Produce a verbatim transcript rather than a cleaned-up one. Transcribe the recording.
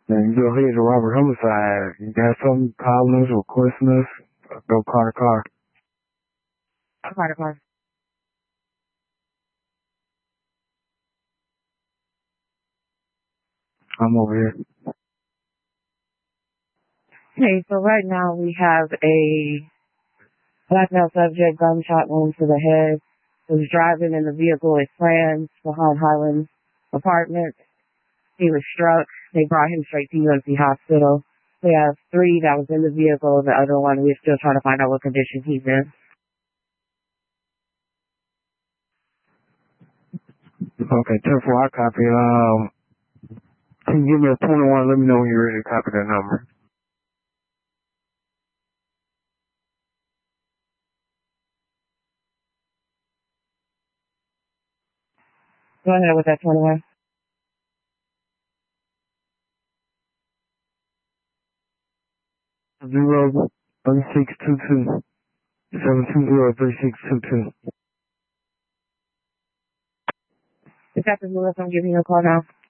Now you go ahead to Robert homicide. You got something calling us, requesting us, go car to car. Car to car. I'm over here. Okay, so right now we have a black male subject, gunshot wound to the head, was driving in the vehicle at Franz behind Highlands Apartments. He was struck. They brought him straight to U M C Hospital. We have three that was in the vehicle. The other one, we're still trying to find out what condition he's in. Okay, ten four, I copy. Um, can you give me a twenty-one? Let me know when you're ready to copy that number. Go ahead with that twenty-one. Zero three six two two seven two zero three six two two. Is that the Lewis I'm giving you a call now?